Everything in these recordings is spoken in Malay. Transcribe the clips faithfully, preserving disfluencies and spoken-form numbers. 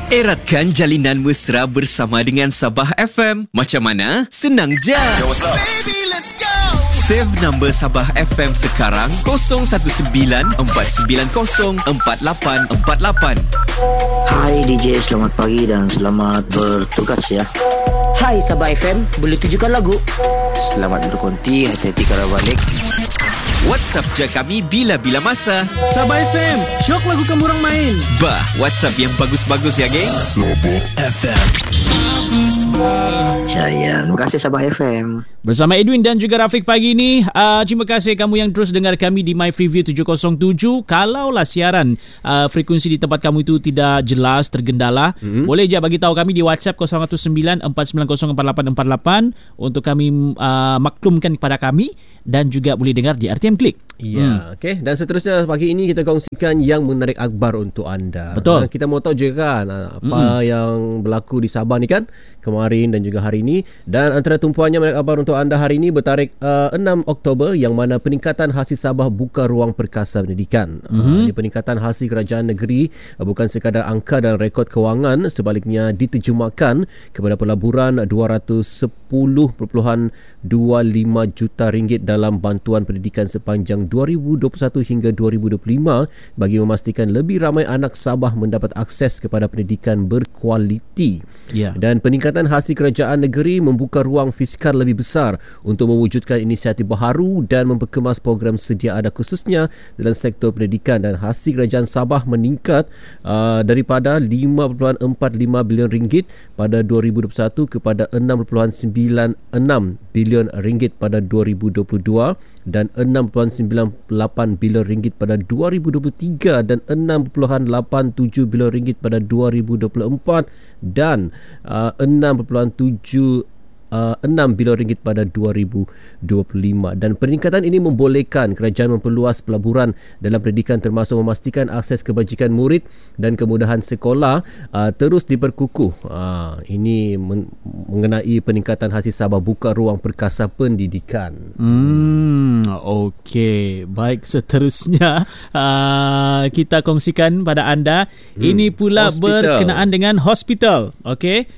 Eratkan jalinan mesra bersama dengan Sabah F M. Macam mana? Senang je. Yo, what's up? Baby, let's go. Save nombor Sabah F M sekarang kosong satu sembilan empat sembilan kosong empat lapan empat lapan. Hai D J, selamat pagi dan selamat bertugas ya. Hai Sabah F M, boleh tujukan lagu? Selamat berkonti, hati-hati kalau balik. WhatsApp je kami bila-bila masa. Sabah F M, syok lagu kamu orang main. Bah, WhatsApp yang bagus-bagus ya, geng. Sabah F M. Saya, terima kasih Sabah F M. Bersama Edwin dan juga Rafiq pagi ini. Uh, terima kasih kamu yang terus dengar kami di My Freeview tujuh kosong tujuh. Kalaulah siaran uh, frekuensi di tempat kamu itu tidak jelas, tergendala, mm-hmm. boleh je bagi tahu kami di WhatsApp kosong satu sembilan empat sembilan kosong empat lapan empat lapan untuk kami uh, maklumkan kepada kami dan juga boleh dengar di R T M Click. Ya, hmm. okey. Dan seterusnya pagi ini kita kongsikan yang menarik akhbar untuk anda. Betul. Nah, kita mau tahu juga kan apa hmm. yang berlaku di Sabah ni kan kemarin dan juga hari ini. Dan antara tumpuannya menarik akhbar untuk anda hari ini bertarikh uh, enam Oktober yang mana peningkatan hasil Sabah buka ruang perkasa pendidikan. Hmm. Uh, di peningkatan hasil kerajaan negeri uh, bukan sekadar angka dan rekod kewangan, sebaliknya diterjemahkan kepada pelaburan dua ratus sepuluh perpuluhan dua lima juta ringgit dalam bantuan pendidikan sepanjang dua ribu dua puluh satu hingga dua ribu dua puluh lima bagi memastikan lebih ramai anak Sabah mendapat akses kepada pendidikan berkualiti. Yeah. Dan peningkatan hasil kerajaan negeri membuka ruang fiskal lebih besar untuk mewujudkan inisiatif baharu dan memperkemas program sedia ada khususnya dalam sektor pendidikan, dan hasil kerajaan Sabah meningkat uh, daripada lima perpuluhan empat lima bilion ringgit pada dua ribu dua puluh satu kepada enam perpuluhan sembilan enam bilion ringgit pada dua ribu dua puluh dua dan enam perpuluhan sembilan lapan bilion ringgit pada dua ribu dua puluh tiga dan enam perpuluhan lapan tujuh bilion ringgit pada dua ribu dua puluh empat dan uh, enam perpuluhan tujuh Uh, enam bilion ringgit pada dua ribu dua puluh lima. Dan peningkatan ini membolehkan kerajaan memperluas pelaburan dalam pendidikan termasuk memastikan akses kebajikan murid dan kemudahan sekolah uh, terus diperkukuh. Uh, ini men- mengenai peningkatan hasil Sabah buka ruang perkasa pendidikan. Hmm, okey. Baik, seterusnya uh, kita kongsikan pada anda. Hmm. Ini pula hospital. Berkenaan dengan hospital. Okey.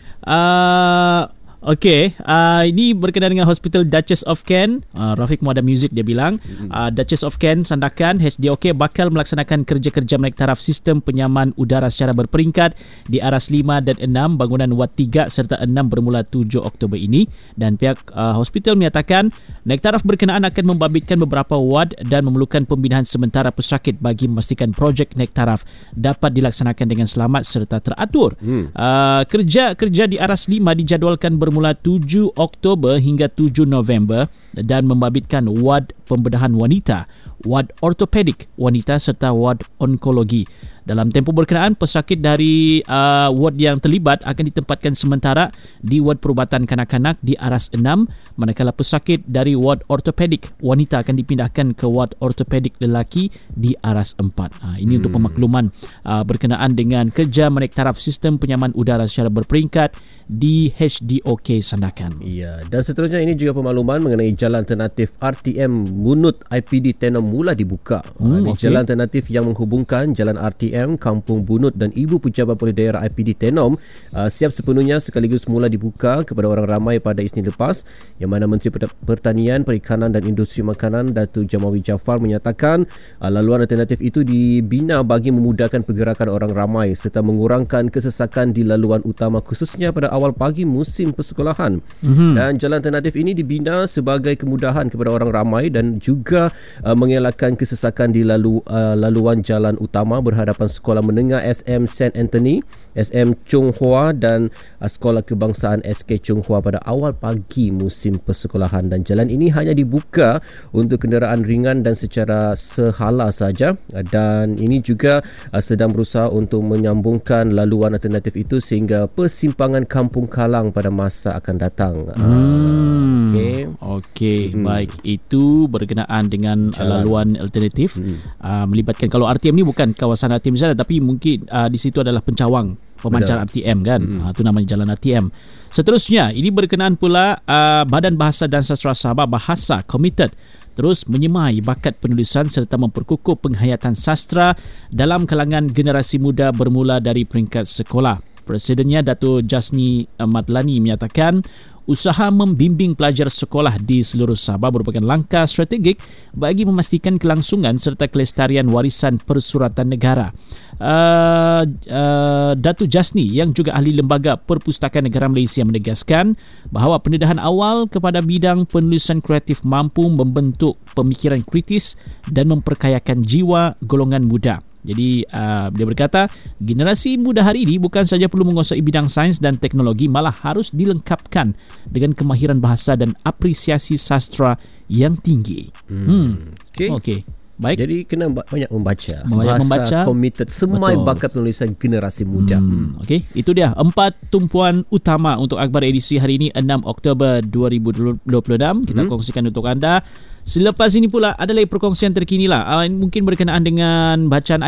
Uh, Okey, uh, ini berkenaan dengan Hospital Duchess of Kent. Uh, Rafiq mau ada muzik dia bilang. Uh, Duchess of Kent Sandakan H D O K bakal melaksanakan kerja-kerja menaik taraf sistem penyaman udara secara berperingkat di aras lima dan enam bangunan Wad tiga serta enam bermula tujuh Oktober ini, dan pihak uh, hospital menyatakan naik taraf berkenaan akan membabitkan beberapa wad dan memerlukan pembinaan sementara pesakit bagi memastikan projek naik taraf dapat dilaksanakan dengan selamat serta teratur. Hmm. Uh, kerja-kerja di aras lima dijadualkan ber bermula tujuh Oktober hingga tujuh November dan membabitkan wad pembedahan wanita, wad ortopedik wanita serta wad onkologi. Dalam tempoh berkenaan, pesakit dari uh, wad yang terlibat akan ditempatkan sementara di wad perubatan kanak-kanak di aras enam, manakala pesakit dari wad ortopedik wanita akan dipindahkan ke wad ortopedik lelaki di aras empat. Ha, ini hmm. untuk pemakluman uh, berkenaan dengan kerja menaik taraf sistem penyaman udara secara berperingkat di H D O K Sandakan. Ya, dan seterusnya ini juga pemakluman mengenai jalan alternatif R T M Bunut I P D Tenom mula dibuka. Hmm, ini okay. Jalan alternatif yang menghubungkan Jalan R T M, Kampung Bunut dan Ibu Pejabat Polis Daerah I P D Tenom uh, siap sepenuhnya sekaligus mula dibuka kepada orang ramai pada Isnin lepas, yang mana Menteri Pertanian, Perikanan dan Industri Makanan Datuk Jamawi Jaafar menyatakan uh, laluan alternatif itu dibina bagi memudahkan pergerakan orang ramai serta mengurangkan kesesakan di laluan utama khususnya pada awal pagi musim persekolahan. Mm-hmm. Dan jalan alternatif ini dibina sebagai kemudahan kepada orang ramai dan juga uh, mengelakkan kesesakan di lalu uh, laluan jalan utama berhadapan Sekolah Menengah S M Saint Anthony, S M Chung Hua dan uh, Sekolah Kebangsaan S K Chung Hua pada awal pagi musim persekolahan. Dan jalan ini hanya dibuka untuk kenderaan ringan dan secara sehala saja, dan ini juga uh, sedang berusaha untuk menyambungkan laluan alternatif itu sehingga persimpangan Kampung Kalang pada masa akan datang. Hmm. Okey, okay, hmm. baik, itu berkenaan dengan jalan laluan alternatif hmm. uh, melibatkan, kalau R T M ni bukan kawasan R T M saja, tapi mungkin uh, di situ adalah pencawang pemancar Betul. R T M kan. Hmm. Uh, itu namanya jalan R T M. Seterusnya ini berkenaan pula uh, Badan Bahasa dan Sastra Sabah Bahasa Committed terus menyemai bakat penulisan serta memperkukuh penghayatan sastra dalam kalangan generasi muda bermula dari peringkat sekolah. Presidennya Dato' Jasni Madlani menyatakan usaha membimbing pelajar sekolah di seluruh Sabah merupakan langkah strategik bagi memastikan kelangsungan serta kelestarian warisan persuratan negara. Uh, uh, Dato' Jasni yang juga ahli Lembaga Perpustakaan Negara Malaysia menegaskan bahawa pendedahan awal kepada bidang penulisan kreatif mampu membentuk pemikiran kritis dan memperkayakan jiwa golongan muda. Jadi uh, dia berkata generasi muda hari ini bukan saja perlu menguasai bidang sains dan teknologi, malah harus dilengkapkan dengan kemahiran bahasa dan apresiasi sastra yang tinggi. Hmm. hmm. Okey. Okay. Baik. Jadi kena banyak membaca. Banyak bahasa membaca. Committed semai Betul. bakat penulisan generasi muda. Hmm. Okey, itu dia empat tumpuan utama untuk akhbar edisi hari ini enam Oktober dua ribu dua puluh enam. Kita hmm. kongsikan untuk anda. Selepas ini pula ada lagi perkongsian terkini lah. Uh, mungkin berkenaan dengan bacaan